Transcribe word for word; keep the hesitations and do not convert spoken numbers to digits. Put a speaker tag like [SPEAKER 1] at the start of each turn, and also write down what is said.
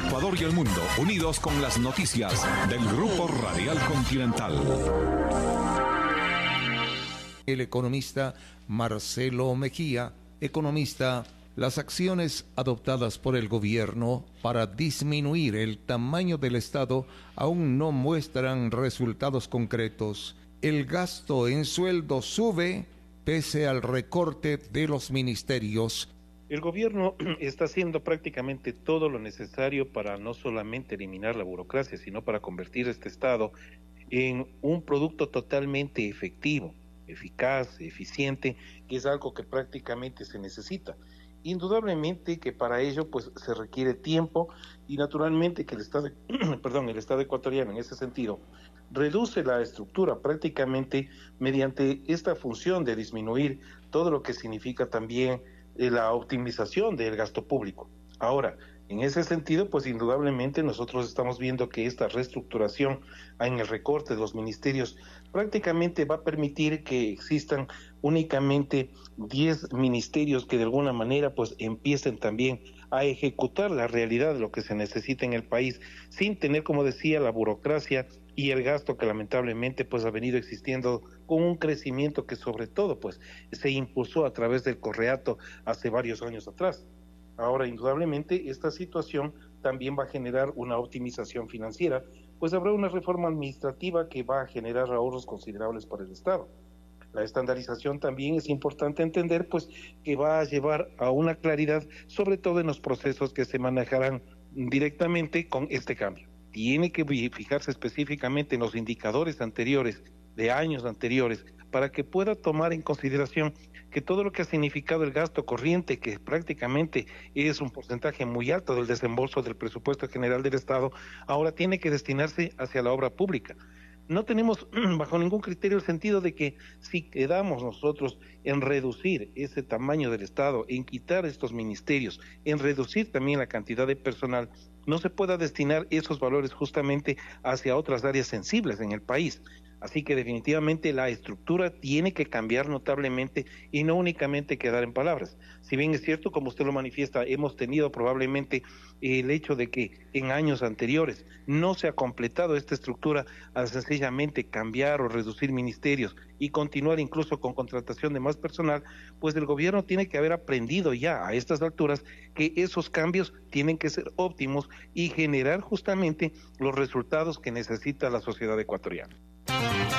[SPEAKER 1] Ecuador y el mundo, unidos con las noticias del Grupo Radial Continental.
[SPEAKER 2] El economista Marcelo Mejía, economista, las acciones adoptadas por el gobierno para disminuir el tamaño del Estado aún no muestran resultados concretos. El gasto en sueldo sube pese al recorte de los ministerios.
[SPEAKER 3] El gobierno está haciendo prácticamente todo lo necesario para no solamente eliminar la burocracia, sino para convertir este Estado en un producto totalmente efectivo, eficaz, eficiente, que es algo que prácticamente se necesita. Indudablemente que para ello pues se requiere tiempo y naturalmente que el Estado, perdón, el Estado ecuatoriano en ese sentido reduce la estructura prácticamente mediante esta función de disminuir todo lo que significa también eh, la optimización del gasto público. Ahora, en ese sentido, pues indudablemente nosotros estamos viendo que esta reestructuración en el recorte de los ministerios prácticamente va a permitir que existan únicamente diez ministerios que de alguna manera pues empiecen también a ejecutar la realidad de lo que se necesita en el país, sin tener, como decía, la burocracia y el gasto que lamentablemente pues ha venido existiendo con un crecimiento que sobre todo pues se impulsó a través del correato hace varios años atrás. Ahora, indudablemente, esta situación también va a generar una optimización financiera, pues habrá una reforma administrativa que va a generar ahorros considerables para el Estado. La estandarización también es importante entender, pues, que va a llevar a una claridad, sobre todo en los procesos que se manejarán directamente con este cambio. Tiene que fijarse específicamente en los indicadores anteriores, de años anteriores, para que pueda tomar en consideración que todo lo que ha significado el gasto corriente, que prácticamente es un porcentaje muy alto del desembolso del presupuesto general del Estado, ahora tiene que destinarse hacia la obra pública. No tenemos bajo ningún criterio el sentido de que si quedamos nosotros en reducir ese tamaño del Estado, en quitar estos ministerios, en reducir también la cantidad de personal, no se pueda destinar esos valores justamente hacia otras áreas sensibles en el país. Así que definitivamente la estructura tiene que cambiar notablemente y no únicamente quedar en palabras. Si bien es cierto, como usted lo manifiesta, hemos tenido probablemente el hecho de que en años anteriores no se ha completado esta estructura al sencillamente cambiar o reducir ministerios y continuar incluso con contratación de más personal, pues el gobierno tiene que haber aprendido ya a estas alturas que esos cambios tienen que ser óptimos y generar justamente los resultados que necesita la sociedad ecuatoriana.